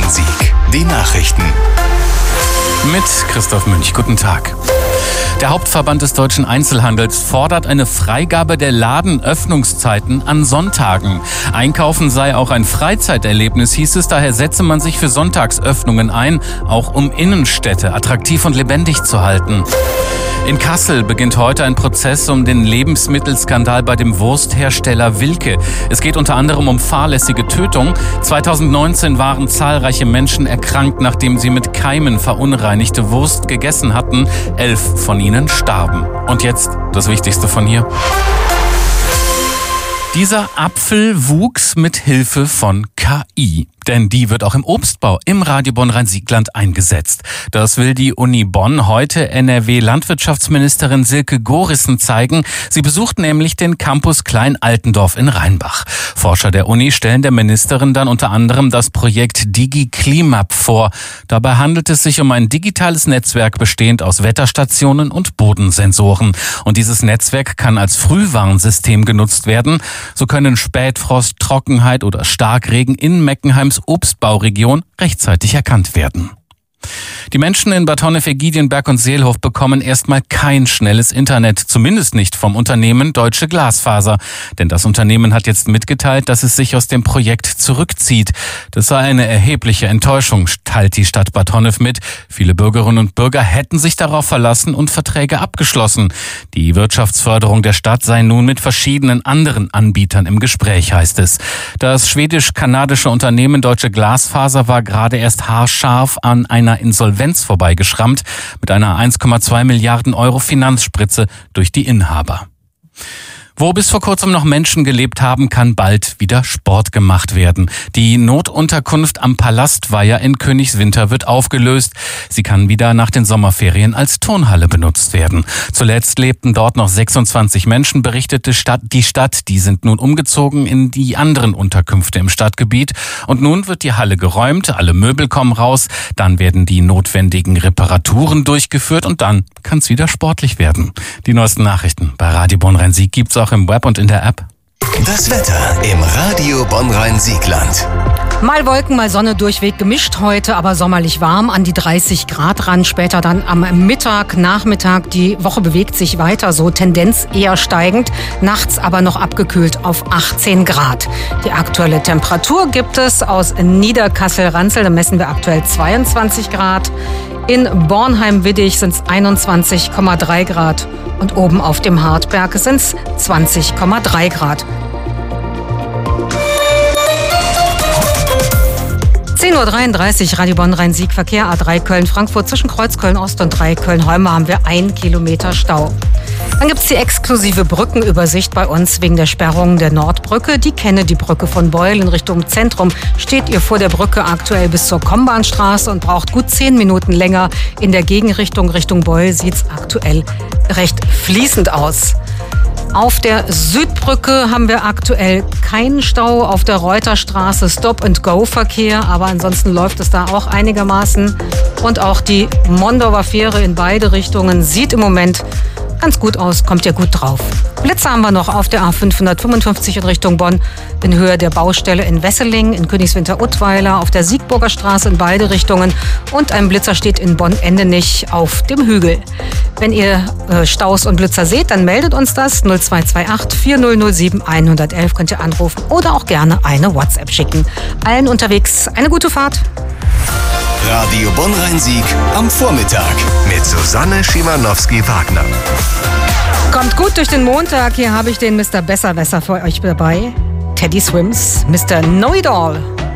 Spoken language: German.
Bonn-Rhein-Sieg. Die Nachrichten. Mit Christoph Münch. Guten Tag. Der Hauptverband des deutschen Einzelhandels fordert eine Freigabe der Ladenöffnungszeiten an Sonntagen. Einkaufen sei auch ein Freizeiterlebnis, hieß es. Daher setze man sich für Sonntagsöffnungen ein, auch um Innenstädte attraktiv und lebendig zu halten. In Kassel beginnt heute ein Prozess um den Lebensmittelskandal bei dem Wursthersteller Wilke. Es geht unter anderem um fahrlässige Tötung. 2019 waren zahlreiche Menschen erkrankt, nachdem sie mit Keimen verunreinigte Wurst gegessen hatten. 11 von ihnen starben. Und jetzt das Wichtigste von hier. Dieser Apfel wuchs mit Hilfe von KI. Denn die wird auch im Obstbau im Radio Bonn-Rhein-Sieg-Land eingesetzt. Das will die Uni Bonn heute NRW-Landwirtschaftsministerin Silke Gorissen zeigen. Sie besucht nämlich den Campus Klein-Altendorf in Rheinbach. Forscher der Uni stellen der Ministerin dann unter anderem das Projekt DigiClimap vor. Dabei handelt es sich um ein digitales Netzwerk bestehend aus Wetterstationen und Bodensensoren. Und dieses Netzwerk kann als Frühwarnsystem genutzt werden. So können Spätfrost, Trockenheit oder Starkregen in Meckenheims Obstbauregion rechtzeitig erkannt werden. Die Menschen in Bad Honnef, Ägidienberg und Seelhof bekommen erstmal kein schnelles Internet, zumindest nicht vom Unternehmen Deutsche Glasfaser. Denn das Unternehmen hat jetzt mitgeteilt, dass es sich aus dem Projekt zurückzieht. Das sei eine erhebliche Enttäuschung, teilt die Stadt Bad Honnef mit. Viele Bürgerinnen und Bürger hätten sich darauf verlassen und Verträge abgeschlossen. Die Wirtschaftsförderung der Stadt sei nun mit verschiedenen anderen Anbietern im Gespräch, heißt es. Das schwedisch-kanadische Unternehmen Deutsche Glasfaser war gerade erst haarscharf an einer Insolvenz vorbeigeschrammt mit einer 1,2 Milliarden Euro Finanzspritze durch die Inhaber. Wo bis vor kurzem noch Menschen gelebt haben, kann bald wieder Sport gemacht werden. Die Notunterkunft am Palastweiher in Königswinter wird aufgelöst. Sie kann wieder nach den Sommerferien als Turnhalle benutzt werden. Zuletzt lebten dort noch 26 Menschen, berichtete die Stadt. Die sind nun umgezogen in die anderen Unterkünfte im Stadtgebiet. Und nun wird die Halle geräumt, alle Möbel kommen raus, dann werden die notwendigen Reparaturen durchgeführt und dann kann es wieder sportlich werden. Die neuesten Nachrichten bei Radio Bonn-Rhein-Sieg gibt's auch im Web und in der App. Das Wetter im Radio Bonn-Rhein-Sieg-Land. Mal Wolken, mal Sonne, durchweg gemischt heute, aber sommerlich warm, an die 30 Grad ran. Später dann am Nachmittag. Die Woche bewegt sich weiter, so Tendenz eher steigend. Nachts aber noch abgekühlt auf 18 Grad. Die aktuelle Temperatur gibt es aus Niederkassel-Ranzel. Da messen wir aktuell 22 Grad. In Bornheim-Widdig sind es 21,3 Grad. Und oben auf dem Hartberg sind es 20,3 Grad. 10.33 Uhr, Radio Bonn-Rhein-Sieg, Verkehr A3 Köln-Frankfurt. Zwischen Kreuz Köln-Ost und 3 Köln-Holme haben wir 1 Kilometer Stau. Dann gibt es die exklusive Brückenübersicht bei uns wegen der Sperrung der Nordbrücke. Die Kennedy-Brücke von Beul in Richtung Zentrum. Steht ihr vor der Brücke aktuell bis zur Kombahnstraße und braucht gut 10 Minuten länger. In der Gegenrichtung Richtung Beul sieht es aktuell recht fließend aus. Auf der Südbrücke haben wir aktuell keinen Stau. Auf der Reuterstraße Stop-and-Go-Verkehr, aber ansonsten läuft es da auch einigermaßen. Und auch die Mondauer Fähre in beide Richtungen sieht im Moment ganz gut aus, kommt ja gut drauf. Blitzer haben wir noch auf der A555 in Richtung Bonn in Höhe der Baustelle in Wesseling, in Königswinter-Ottweiler, auf der Siegburger Straße in beide Richtungen und ein Blitzer steht in Bonn-Endenich auf dem Hügel. Wenn ihr Staus und Blitzer seht, dann meldet uns das 0228 4007 111, könnt ihr anrufen oder auch gerne eine WhatsApp schicken. Allen unterwegs eine gute Fahrt. Radio Bonn-Rhein-Sieg am Vormittag mit Susanne Schimanowski-Wagner. Kommt gut durch den Montag. Hier habe ich den Mr. Besserwesser für euch dabei. Teddy Swims, Mr. Know-It-All.